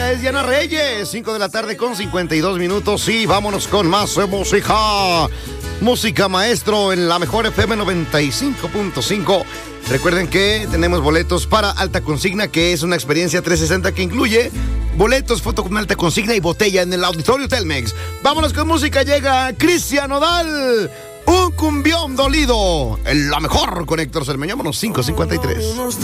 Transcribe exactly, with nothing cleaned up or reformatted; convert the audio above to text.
ella es Diana Reyes. cinco de la tarde con cincuenta y dos minutos. Y vámonos con más música. Música, maestro, en la mejor F M noventa y cinco punto cinco. Recuerden que tenemos boletos para Alta Consigna, que es una experiencia trescientos sesenta que incluye boletos, foto con alta consigna y botella en el Auditorio Telmex. Vámonos con música. Llega Cristian Nodal. Un cumbión dolido. En la mejor con Héctor Cermeño. Vámonos, cinco cincuenta y tres.